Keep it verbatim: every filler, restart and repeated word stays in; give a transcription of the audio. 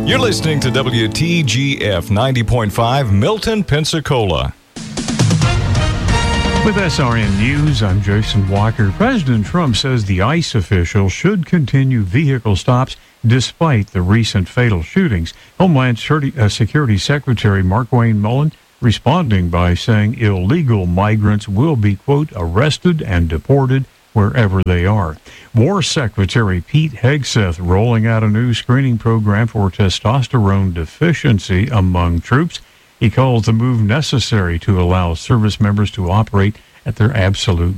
You're listening to W T G F ninety point five, Milton, Pensacola. With S R N News, I'm Jason Walker. President Trump says the ICE officials should continue vehicle stops despite the recent fatal shootings. Homeland Security Secretary Markwayne Mullin responding by saying illegal migrants will be, quote, arrested and deported wherever they are. War Secretary Pete Hegseth rolling out a new screening program for testosterone deficiency among troops. He calls the move necessary to allow service members to operate at their absolute